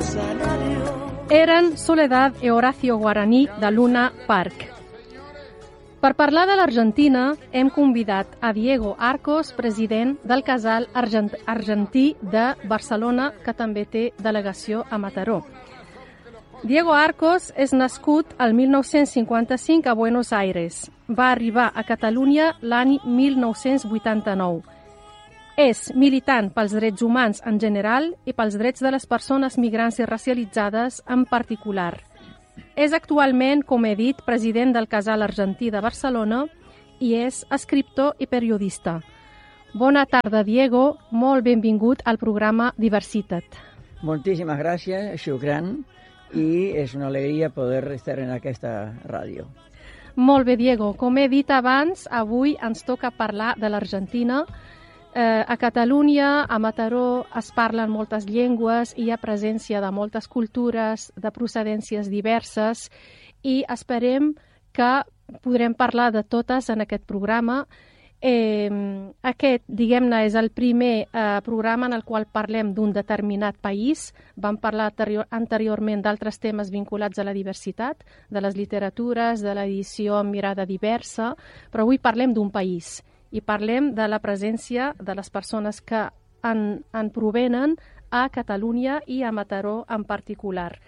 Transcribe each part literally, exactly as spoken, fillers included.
Eren Soledad e Horacio Guaraní de Luna Park. Per parlar de l'Argentina, hem convidat a Diego Arcos, president del Casal Argent Argentí de Barcelona, que també té delegació a Mataró. Diego Arcos és nascut al mil nou-cents cinquanta-cinc a Buenos Aires. Va arribar a Catalunya l'any mil nou-cents vuitanta-nou. És militant pels drets humans en general i pels drets de les persones migrants i racialitzades en particular. És actualment, com he dit, president del Casal Argentí de Barcelona i és escriptor i periodista. Bona tarda, Diego. Molt benvingut al programa Diversitat. Moltíssimes gràcies, Shukran, i és una alegria poder estar en aquesta ràdio. Molt bé, Diego. Com he dit abans, avui ens toca parlar de l'Argentina. Eh, a Catalunya, a Mataró, es parlen moltes llengües, hi ha presència de moltes cultures, de procedències diverses, i esperem que podrem parlar de totes en aquest programa. Eh, aquest, diguem-ne, és el primer eh, programa en el qual parlem d'un determinat país. Vam parlar anterior, anteriorment d'altres temes vinculats a la diversitat, de les literatures, de l'edició amb mirada diversa, però avui parlem d'un país. I parlem de la presència de les persones que en, en provenen a Catalunya i a Mataró en particular.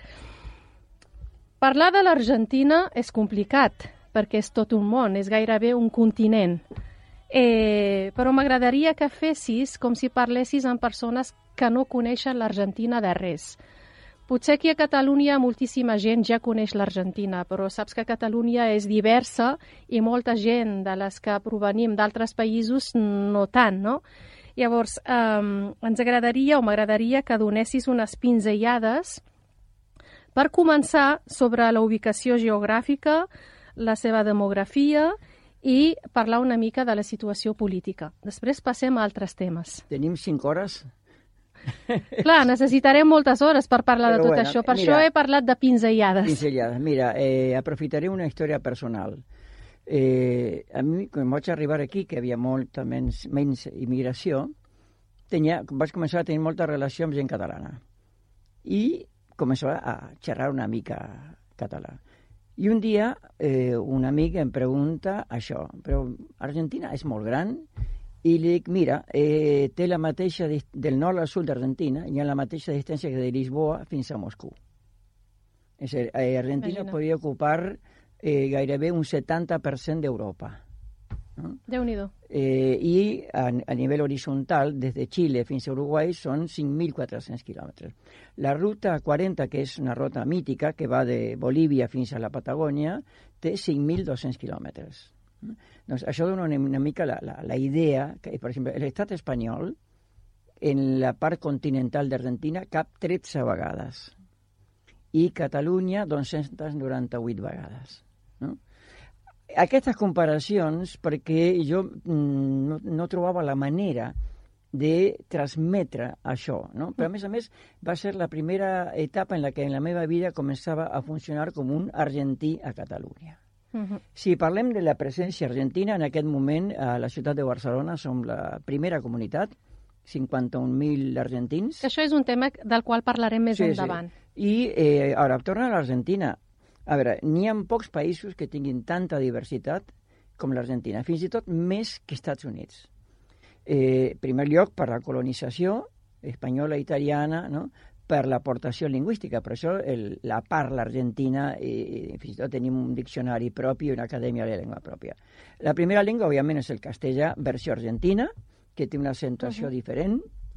Parlar de l'Argentina és complicat, perquè és tot un món, és gairebé un continent. Eh, però m'agradaria que fessis com si parlessis amb persones que no coneixen l'Argentina de res. Potser aquí a Catalunya moltíssima gent ja coneix l'Argentina, però saps que Catalunya és diversa i molta gent de les que provenim d'altres països no tant, no? Llavors, eh, ens agradaria o m'agradaria que donessis unes pinzellades per començar sobre la ubicació geogràfica, la seva demografia i parlar una mica de la situació política. Després passem a altres temes. Tenim cinc hores? Clar, necessitarem moltes hores per parlar Però de tot bueno, això. Per mira, això he parlat de pinzellades. Pinzellades. Mira, eh, aprofitaré una història personal. Eh, a mi, quan vaig arribar aquí, que hi havia molta menys, menys immigració, tenia, vaig començar a tenir molta relació amb gent catalana. I començava a xerrar una mica català. I un dia eh, un amic em pregunta això, però Argentina és molt gran. I li dic, mira, eh, té la mateixa, del nord al sud d'Argentina, hi ha la mateixa distància que de Lisboa fins a Moscou. És a dir, eh, Argentina Imagina. podria ocupar eh, gairebé un setanta per cent d'Europa. No? Déu-n'hi-do. Eh, I a, a nivell horitzontal, des de Xile fins a Uruguai, són cinc mil quatre-cents quilòmetres. La ruta quaranta, que és una ruta mítica, que va de Bolívia fins a la Patagònia, té cinc mil dos-cents quilòmetres. Doncs això dona una, una mica la, la, la idea que, per exemple, l'estat espanyol en la part continental d'Argentina cap tretze vegades i Catalunya dos-centes noranta-vuit vegades. No? Aquestes comparacions, perquè jo mm, no, no trobava la manera de transmetre això, no? Però a més a més va ser la primera etapa en la que en la meva vida començava a funcionar com un argentí a Catalunya. Uh-huh. Si parlem de la presència argentina, en aquest moment a la ciutat de Barcelona som la primera comunitat, cinquanta-un mil argentins. Això és un tema del qual parlarem més sí, endavant. Sí. I eh, ara, tornant a l'Argentina, a veure, n'hi ha pocs països que tinguin tanta diversitat com l'Argentina, fins i tot més que Estats Units. Eh, en primer lloc, per la colonització espanyola, italiana, no? Per l'aportació lingüística, per això el, la parla argentina, eh, fins i tot tenim un diccionari propi i una acadèmia de llengua pròpia. La primera llengua, òbviament, és el castellà, versió argentina, que té una acentuació uh-huh. diferent,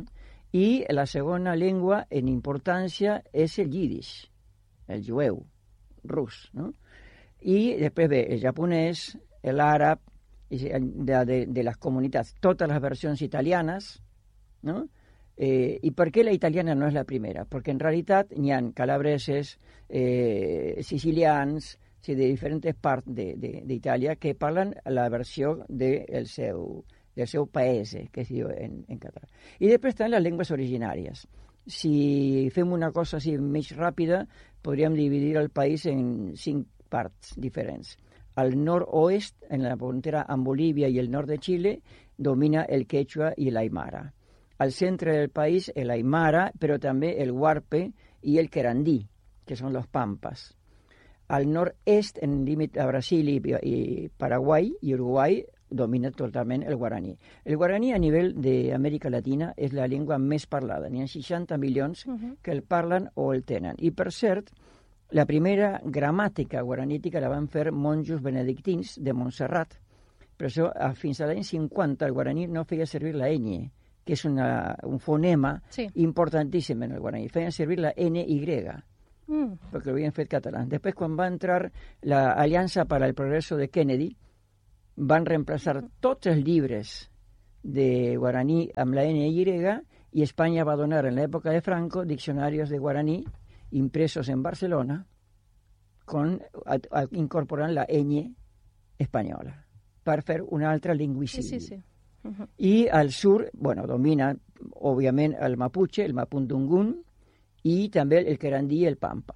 i la segona llengua en importància és el yiddish, el jueu, rus, no? I després ve el japonès, l'àrab, de, de, de les comunitats, totes les versions italianes, no? Eh, I per què la italiana no és la primera? Perquè en realitat n'hi ha calabreses, eh, sicilians, sí, de diferents parts d'Itàlia que parlen la versió del seu, del seu país, que es diu en, en català. I després estan les llengües originàries. Si fem una cosa així més ràpida, podríem dividir el país en cinc parts diferents. Al nord-oest, en la frontera amb Bolívia i el nord de Xile, domina el quechua i l'aimara. Al centre del país, el aimara, però també el huarpe y el querandí, que son los pampas. Al noreste, en el límite a Brasil y, y Paraguay y Uruguay, domina totalment el guaraní. El guaraní a nivell d'Amèrica Latina és la llengua més parlada. N'hi ha seixanta milions uh-huh. que el parlen o el tenen. I, per cert, la primera gramàtica guaranítica la van fer monjos benedictins de Montserrat. Per això, fins a l'any cinquanta, el guaraní no feia servir la ñ, que és una, un fonema sí. importantíssim en el guaraní. Feien servir la ene i, mm. perquè ho havien fet català. Després, quan va entrar l'Aliança per al Progreso de Kennedy, van reemplaçar tots els llibres de guaraní amb la ene i i Espanya va donar en l'època de Franco diccionarios de guaraní impresos en Barcelona con, a, a, incorporant la ñ espanyola per fer una altra lingüicidi. Sí, sí, sí. Uh-huh. I al sur, bueno, domina, òbviament, el maputxe, el mapudungun, i també el querandí i el pampa.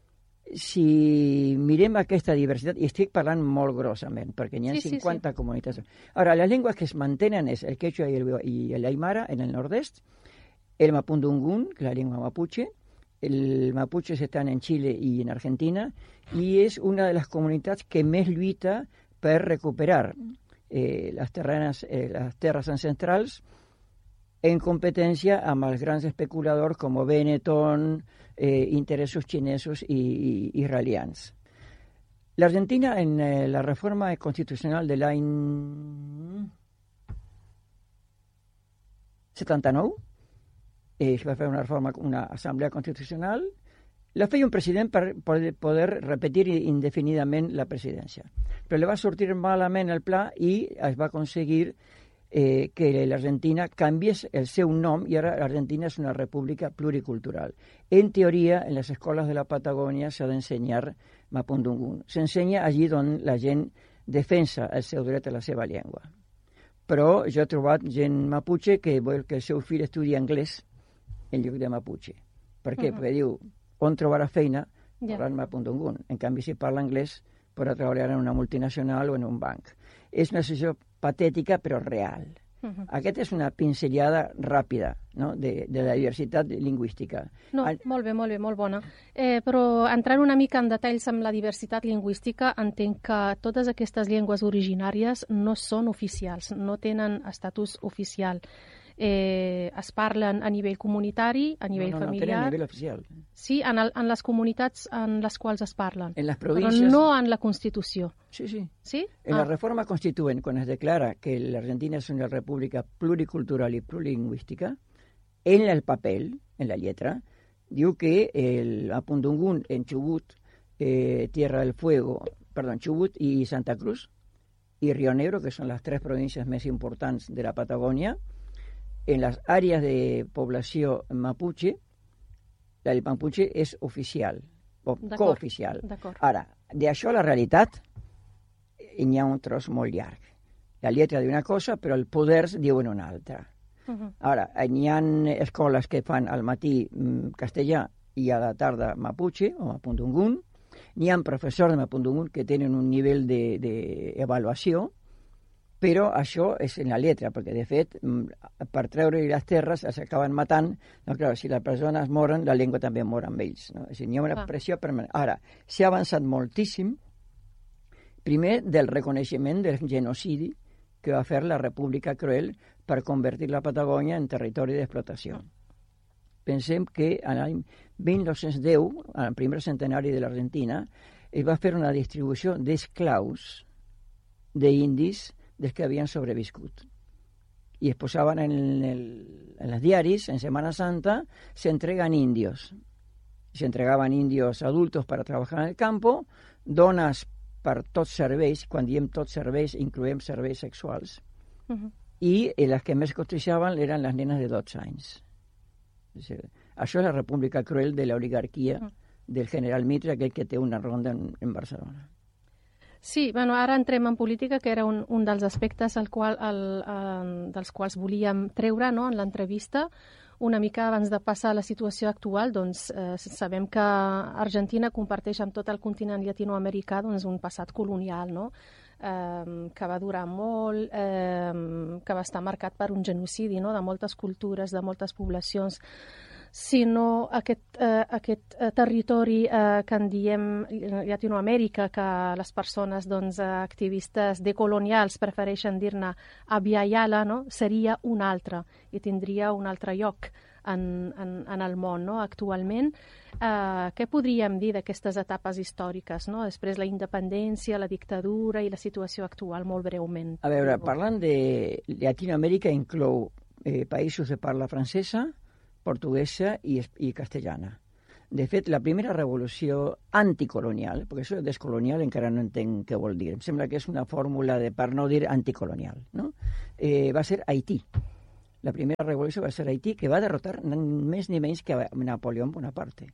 Si mirem aquesta diversitat, i estic parlant molt grossament, perquè n'hi ha sí, cinquanta sí, sí. comunitats. Ara, les llengües que es mantenen és el quechua i el, i l'aimara en el nord-est, el mapudungun, que és la llengua maputxe, el maputxe estan en Xile i en Argentina, i és una de les comunitats que més lluita per recuperar eh, les, terrenes, eh, les terres ancestrals en competència amb els grans especuladors com Benetton, eh, interessos xinesos i, i israelians. L'Argentina, en eh, la reforma constitucional de l'any setanta-nou, eh, es va fer una reforma, una assemblea constitucional, la feia un president per poder repetir indefinidament la presidència. Però li va sortir malament el pla i es va aconseguir eh, que l'Argentina canviés el seu nom i ara l'Argentina és una república pluricultural. En teoria, en les escoles de la Patagònia s'ha d'ensenyar mapudungun. S'ensenya allí on la gent defensa el seu dret a la seva llengua. Però jo he trobat gent maputxe que vol que el seu fill estudi anglès en lloc de maputxe. Per què? Uh-huh. Perquè diu, on trobarà feina parlant yeah. mapudungun. En canvi, si parla anglès, podrà treballar en una multinacional o en un banc. És una situació patètica, però real. Uh-huh. Aquesta és una pinzellada ràpida, no?, de, de la diversitat lingüística. No, Al... molt bé, molt bé, molt bona. Eh, però entrant una mica en detalls amb la diversitat lingüística, entenc que totes aquestes llengües originàries no són oficials, no tenen estatus oficial. Eh, es parlen a nivell comunitari, a nivell no, no, familiar... No, no, tenen a nivell oficial. Sí, en, el, en les comunitats en les quals es parlen. En les províncies... Però no en la Constitució. Sí, sí. ¿Sí? En ah. la reforma constituent, quan es declara que l'Argentina és una república pluricultural i plurilingüística, en el paper, en la lletra, diu que el mapudungun en Chubut, eh, Tierra del Fuego, perdón, Chubut i Santa Cruz, i Río Negro, que són les tres províncies més importants de la Patagònia, en les àrees de població maputxe, el maputxe és oficial, o cooficial. Ara, d'això a la realitat n'hi ha un tros molt llarg. La lletra diu una cosa, però el poder diuen una altra. Uh-huh. Ara, n'hi ha escoles que fan al matí castellà i a la tarda maputxe o mapudungun. N'hi ha professors de mapudungun que tenen un nivell d'avaluació, de, però això és en la lletra, perquè de fet, per treure les terres es acaben matant. No, clar, si les persones moren, la llengua també mor amb ells. No? És a dir, hi ha una ah. pressió permanent. Ara, s'ha avançat moltíssim, primer del reconeixement del genocidi que va fer la República Cruel per convertir la Patagònia en territori d'explotació. Pensem que l'any mil nou-cents deu, al primer centenari de l'Argentina, es va fer una distribució d'esclaus d'indis dels que havien sobreviscut. I es posaven en, el, en els diaris, en Semana Santa, se entregan indios. Se entregaven indios adultos para trabajar en el campo, dones per tots serveis, quan diem tots serveis, incloem serveis sexuals, uh-huh. i les que més cotitzaven eren les nenes de dotze anys. És dir, això és la República Cruel de l'oligarquia uh-huh. del general Mitre, aquell que té una ronda en, en Barcelona. Sí, bueno, ara entrem en política, que era un, un dels aspectes al qual, el, el, dels quals volíem treure, no?, en l'entrevista. Una mica abans de passar a la situació actual, doncs eh, sabem que Argentina comparteix amb tot el continent llatinoamericà doncs, un passat colonial, no?, eh, que va durar molt, eh, que va estar marcat per un genocidi, no?, de moltes cultures, de moltes poblacions sinó aquest, eh, aquest eh, territori eh, que en diem Llatinoamèrica, que les persones doncs, activistes decolonials prefereixen dir-ne Abya Yala, no? Seria un altre i tindria un altre lloc en, en, en el món, no? Actualment. Eh, què podríem dir d'aquestes etapes històriques, no? Després la independència, la dictadura i la situació actual, molt breument. A veure, parlant de Llatinoamèrica, inclou eh, països de parla francesa, portuguesa i, i castellana. De fet, la primera revolució anticolonial, perquè això de descolonial encara no entenc què vol dir, em sembla que és una fórmula de, per no dir anticolonial, no? Eh, va ser Haití. La primera revolució va ser Haití, que va derrotar més ni menys que Napoleó Bonaparte.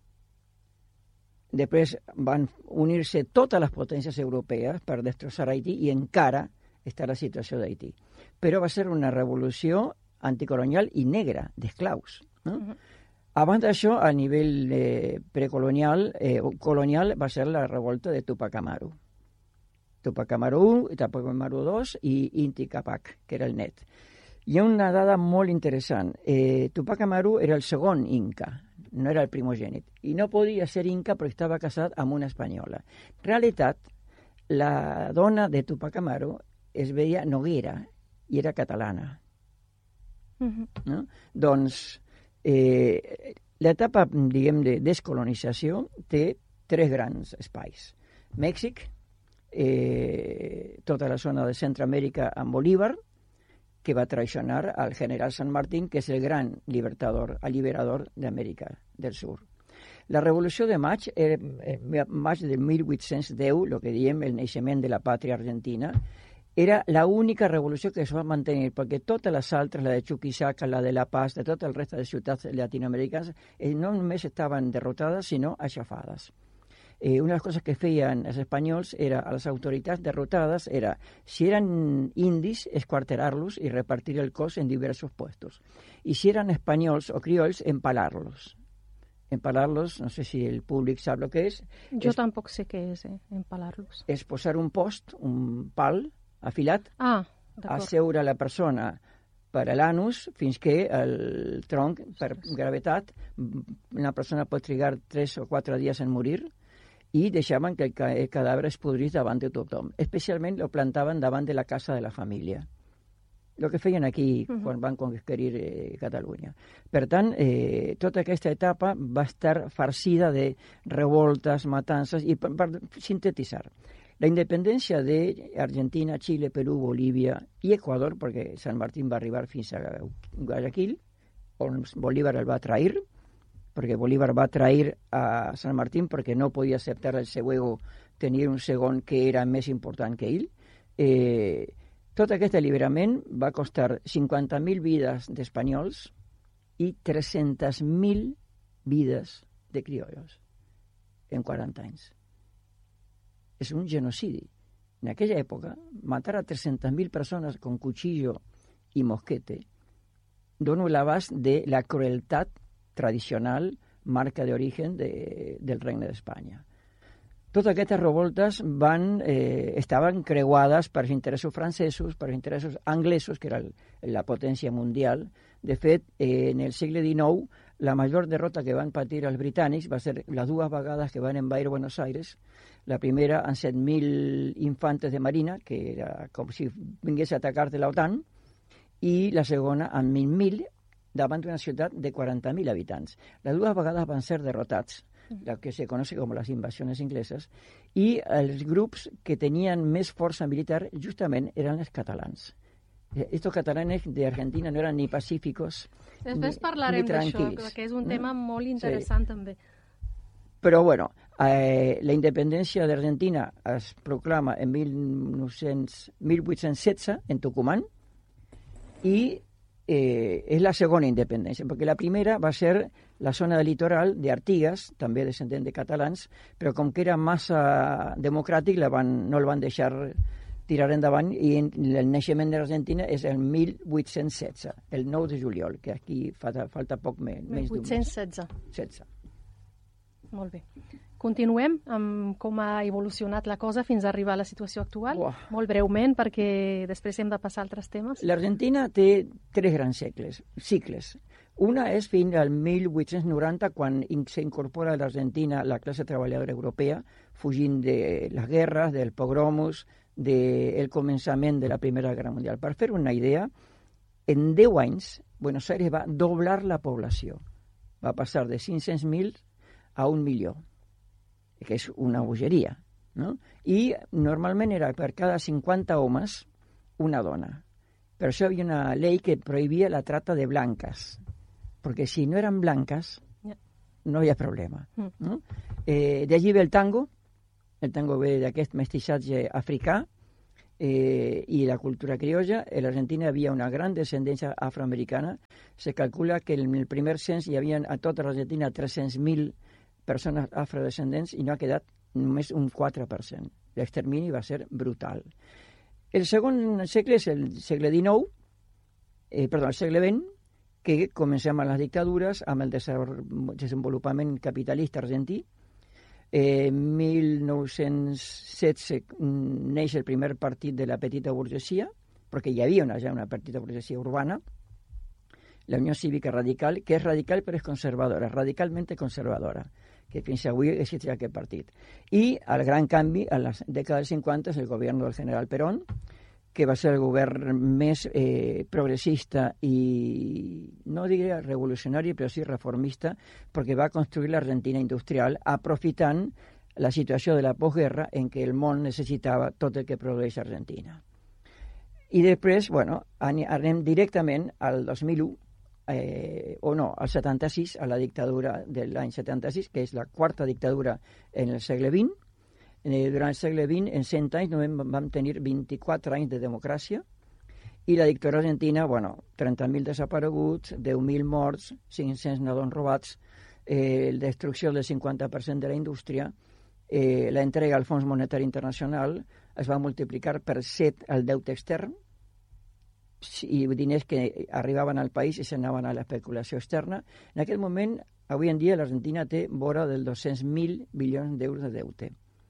Després van unir-se totes les potències europees per destrossar Haití i encara està la situació d'Haití. Però va ser una revolució anticolonial i negra, d'esclaus. No? Uh-huh. Abans d'això, a nivell eh, precolonial, eh, colonial, va ser la revolta de Tupac Amaru. Tupac Amaru u, Tupac Amaru dos i Inti Capac, que era el net. Hi ha una dada molt interessant. Eh, Tupac Amaru era el segon inca, no era el primogènit, i no podia ser inca perquè estava casat amb una espanyola. En realitat, la dona de Tupac Amaru es veia Noguera i era catalana. Uh-huh. No? Doncs eh, l'etapa, diguem, de descolonització té tres grans espais. Mèxic, eh, tota la zona de Centroamèrica amb Bolívar, que va traicionar al general San Martín, que és el gran libertador, alliberador d'Amèrica del Sur. La Revolució de Maig, eh, maig de mil vuit-cents deu, el que diem el naixement de la pàtria argentina, era l'única revolució que es va mantenir, perquè totes les altres, la de Chuquisaca, la de La Paz, de tot el reste de ciutats llatinoamericanes, eh, no només estaven derrotades, sinó aixafades. Eh, una de les coses que feien els espanyols era, a les autoritats derrotades, era, si eren indis, esquarterar-los i repartir el cos en diversos puestos. I si eren espanyols o criolls, empalar-los. Empalar-los, no sé si el públic sap el que és. Jo és, tampoc sé què és, eh, empalar-los. És posar un post, un pal afilat, ah, asseure la persona per a l'anus fins que el tronc, per gravetat, una persona pot trigar tres o quatre dies en morir, i deixaven que el, ca el cadàver es podrís davant de tothom. Especialment lo plantaven davant de la casa de la família. El que feien aquí uh-huh. quan van conquerir eh, Catalunya. Per tant, eh, tota aquesta etapa va estar farcida de revoltes, matances, i per, per sintetitzar. La independència d'Argentina, Xile, Perú, Bolívia i Equador, perquè San Martín va arribar fins a Guayaquil, on Bolívar el va trair, perquè Bolívar va trair a San Martín perquè no podia acceptar el seu ego tenir un segon que era més important que ell. Eh, tot aquest alliberament va costar cinquanta mil vides d'espanyols i tres-centes mil vides de criollos en quaranta anys. És un genocidi. En aquella època, matar a tres-centes mil persones con cuchillo i mosquete dona l'abast de la crueltat tradicional, marca d'origen de, del Regne d'Espanya. Totes aquestes revoltes van, eh, estaven creuades per interessos francesos, per interessos anglesos, que era el, la potència mundial. De fet, eh, en el segle dinou, la major derrota que van patir els britànics va ser les dues vegades que van envair Buenos Aires. La primera amb set mil infantes de marina, que era com si vingués a atacar de l'OTAN, i la segona amb vint mil davant d'una ciutat de quaranta mil habitants. Les dues vegades van ser derrotats, el que se conoce com les invasions ingleses, i els grups que tenien més força militar justament eren els catalans. Estos catalanes de Argentina no eren ni pacíficos Després ni, parlarem ni tranquils. d'això, que és un tema mm? molt interessant sí. també. Però, bueno, eh, la independència d'Argentina es proclama en mil vuit-cents setze en Tucumán i eh, és la segona independència, perquè la primera va ser la zona del litoral d'Artigas, també descendent de catalans, però com que era massa democràtic la van, no el van deixar tirar endavant, i el naixement de l'Argentina és el mil vuit-cents setze, el nou de juliol, que aquí falta, falta poc més, menys d'un mes. mil vuit-cents setze. setze. Molt bé. Continuem amb com ha evolucionat la cosa fins a arribar a la situació actual. Uah. Molt breument, perquè després hem de passar a altres temes. L'Argentina té tres grans segles, cicles. Una és fins al mil vuit-cents noranta, quan s'incorpora a l'Argentina la classe treballadora europea, fugint de les guerres, del pogromus, del començament de la Primera Guerra Mundial. Per fer una idea, en deu anys, Buenos Aires va doblar la població. Va passar de cinc-cents mil a un milió, que és una bogeria, no? I normalment era per cada cinquanta homes una dona. Per això hi havia una llei que prohibia la trata de blanques, perquè si no eren blanques no hi ha problema. No? Eh, D'allí ve el tango, el tango ve d'aquest mestissatge africà, Eh, i la cultura criolla. En l'Argentina hi havia una gran descendència afroamericana. Se calcula que en el primer cens hi havia a tota l'Argentina tres-cents mil persones afrodescendents i no ha quedat només un quatre per cent. L'extermini va ser brutal. El segon segle és el segle dinou, eh, perdó, el segle vint, que comencem amb les dictadures, amb el desenvolupament capitalista argentí. En eh, mil nou-cents setze neix el primer partit de la petita burgesia, perquè hi havia una, ja una petita burgesia urbana, la Unió Cívica Radical, que és radical però és conservadora, radicalment conservadora, que fins avui existia aquest partit. I el gran canvi, a les dècades cinquanta, és el govern del general Perón, que va ser el govern més eh, progressista i, no diria revolucionari, però sí reformista, perquè va construir l'Argentina industrial aprofitant la situació de la postguerra en què el món necessitava tot el que produeix Argentina. I després, bueno, anem directament al dos mil u, eh, o no, al setanta-sis, a la dictadura de l'any setanta-sis, que és la quarta dictadura en el segle vint. Eh, durant el segle vint, en cent anys, només vam tenir vint-i-quatre anys de democràcia, i la dictadura argentina, bueno, trenta mil desapareguts, deu mil morts, cinc-cents nadons robats, eh, la destrucció del cinquanta per cent de la indústria, eh, la entrega al Fons Monetari Internacional, es va multiplicar per set el deute extern, i diners que arribaven al país i s'anaven a l'especulació externa. En aquest moment, avui en dia, l'Argentina té vora dels dos-cents mil milions d'euros de deute.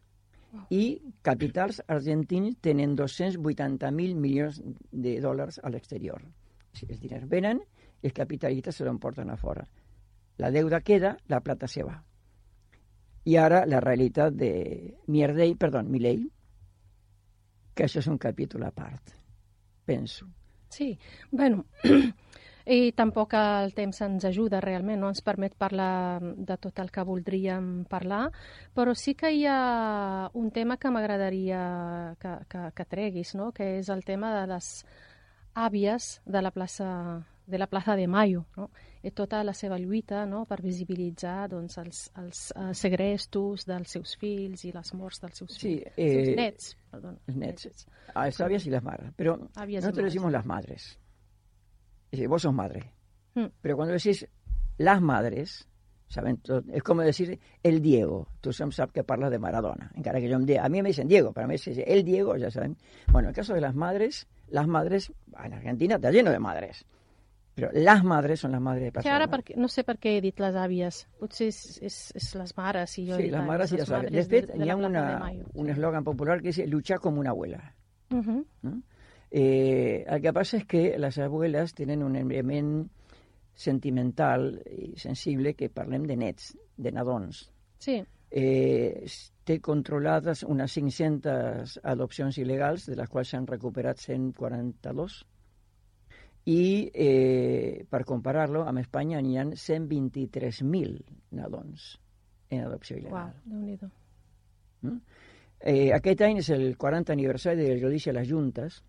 I capitals argentins tenen dos-cents vuitanta mil milions de dòlars a l'exterior. Els diners venen i els capitalistes se l'emporten a fora. La deuda queda, la plata se va. I ara la realitat de Mierdei, perdó, Milei, que això és un capítol a part, penso. Sí, bueno, i tampoc el temps ens ajuda realment, no ens permet parlar de tot el que voldríem parlar, però sí que hi ha un tema que m'agradaria que, que, que treguis, no? Que és el tema de les àvies de la plaça de la plaça de Mayo, no? I tota la seva lluita, no? Per visibilitzar, doncs, els, els uh, segrestos dels seus fills i les morts dels seus sí, fills, eh, seus nets, perdón. Nets. nets. A las avias y las madres. Pero Avias nosotros madres. decimos las madres. Es decir, vos sos madre. Mm. Pero cuando decís las madres, saben tot, es como decir el Diego. Tú sabes que parlas de Maradona. Encara que yo, a mí me dicen Diego, para mí es el Diego, ya saben. Bueno, en el caso de las madres, las madres, en Argentina está lleno de madres. Però les madres són les madres de Plaça que ara de Mayo. perquè, no sé per què he dit les àvies, potser és, és, és les mares. Si jo Sí, he dit les mares i les àvies. De fet, de, de hi ha una, un eslògan popular que dice luchar como una abuela. Uh -huh. ¿No? Eh, el que passa és que les abueles tenen un element sentimental i sensible que parlem de nets, de nadons. Sí. Eh, té controlades unes cinc-centes adopcions il·legals, de les quals s'han recuperat cent quaranta-dos, i eh, per comparar-lo, amb Espanya n'hi ha cent vint-i-tres mil nadons en adopció il·legal. Uau, Déu-n'hi-do. ¿No? Eh, aquest any és el quaranta aniversari del judici a les juntes,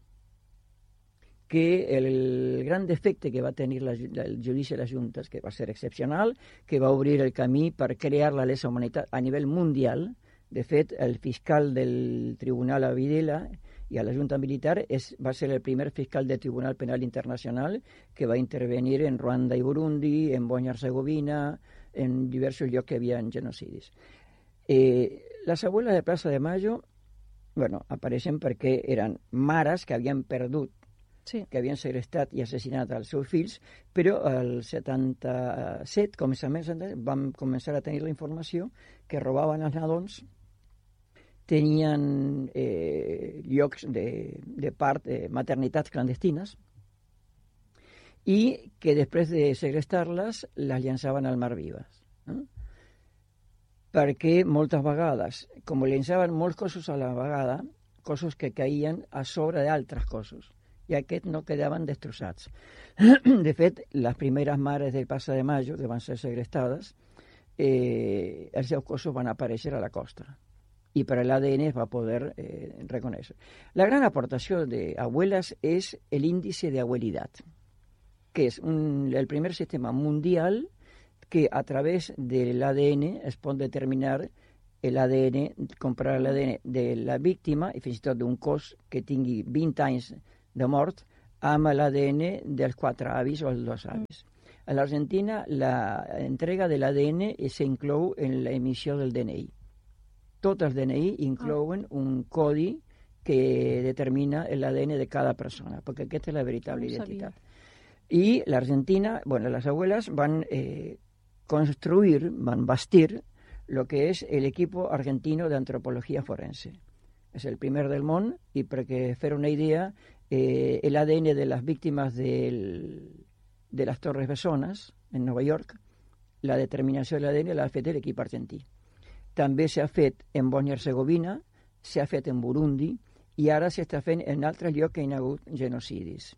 que el gran defecte que va tenir la, el judici a les juntes, que va ser excepcional, que va obrir el camí per crear la lesa humanitat a nivell mundial. De fet, el fiscal del Tribunal a Videla i a la Junta Militar és, va ser el primer fiscal del Tribunal Penal Internacional que va intervenir en Ruanda i Burundi, en Bòsnia-Hercegovina, en diversos llocs que hi havia genocidis. Eh, les abueles de Plaça de Mayo, bueno, apareixen perquè eren mares que havien perdut, sí. que havien segrestat i assassinat els seus fills, però el setanta-set, vam començar a tenir la informació que robaven els nadons, tenien eh, llocs de, de part, eh, maternitats clandestines, i que després de segrestar-les les llançaven al mar vives. No? Perquè moltes vegades, com llançaven molts cossos a la vegada, cossos que caïen a sobre d'altres cossos, i aquests no quedaven destrossats. De fet, les primeres mares del Passa de Mayo, que van ser segrestades, eh, els seus cossos van aparèixer a la costa, i per l'A D N es va poder eh, reconèixer. La gran aportació d'abuelas és l'índice de abuelidad, que és un, el primer sistema mundial que a través del A D N es pot determinar l'A D N, comparar l'A D N de la víctima, i fins i tot d'un cos que tingui vint anys de mort, amb l'A D N dels quatre avis o els dos avis. A l'Argentina, l'entrega de l'A D N s'inclou en l'emissió del D N I. Tots els D N I inclouen un codi que determina l'A D N de cada persona, perquè aquesta és la veritable no identitat. I l'Argentina, bueno, les abuelas van eh, construir, van bastir lo que es el equipo argentino de antropología forense. Es el primer del món, i perquè fer una idea, eh, el A D N de las víctimas del, de las Torres Bessones, en Nova York, la determinació de l'A D N l'ha fet l'equip argentí. També s'ha fet en Bòsnia-Hercegovina, s'ha fet en Burundi, i ara s'està fent en altres llocs que hi ha hagut genocidis.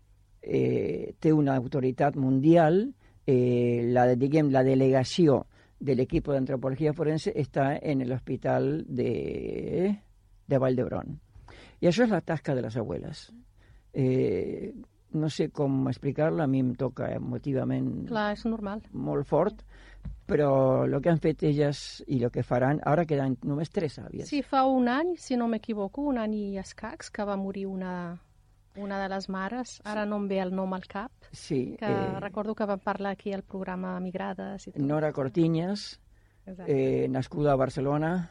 Eh, té una autoritat mundial, eh, la, diguem, la delegació de l'equip d'antropologia forense està en l'hospital de, de Vall d'Hebron. I això és la tasca de les abueles. Eh, no sé com explicar-la, a mi em toca emotivament Clar, és normal. molt fort, però el que han fet elles i el que faran, ara queden només tres àvies. Sí, fa un any, si no m'equivoco, un any i escacs, que va morir una, una de les mares, ara no em ve el nom al cap, sí, que eh, recordo que vam parlar aquí al programa Migrades i tot. Nora Cortiñas, eh, nascuda a Barcelona,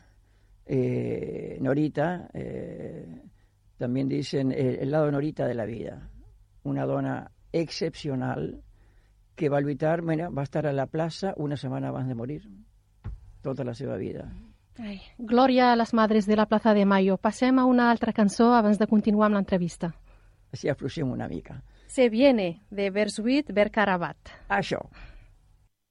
eh, Norita, eh, también dicen el, el lado Norita de la vida, una dona excepcional que va lluitar, bueno, va estar a la plaça una setmana abans de morir, tota la seva vida. Ai, glòria a les madres de la Plaza de Mayo. Passem a una altra cançó abans de continuar amb l'entrevista. Així afluixem una mica. Se viene, de Bersuit Bergarabat. Això.